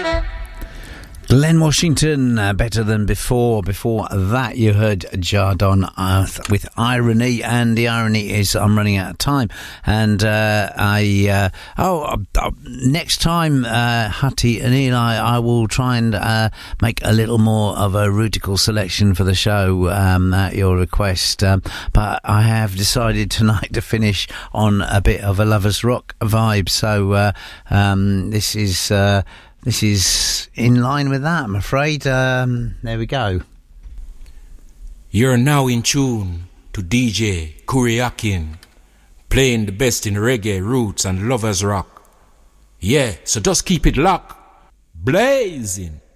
Glenn Washington, Better Than Before. Before that, you heard Jardon Earth with Irony, and the irony is I'm running out of time. And next time, Hutty and Eli, I will try and make a little more of a rutical selection for the show at your request. But I have decided tonight to finish on a bit of a Lovers Rock vibe. So this is in line with that, I'm afraid. There we go. You're now in tune to DJ Kuriakin, playing the best in reggae, roots and lovers rock. Yeah, so just keep it locked. Blazing.